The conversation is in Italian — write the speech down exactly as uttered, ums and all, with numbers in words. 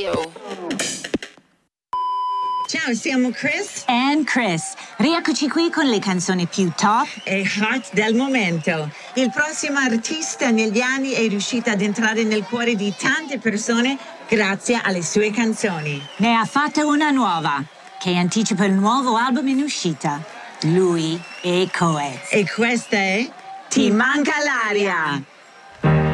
Radio. Ciao, siamo Chris and Chris. Rieccoci qui con le canzoni più top e hot del momento. Il prossimo artista negli anni è riuscito ad entrare nel cuore di tante persone grazie alle sue canzoni. Ne ha fatta una nuova, che anticipa il nuovo album in uscita. Lui e Coez. E questa è Ti manca l'aria.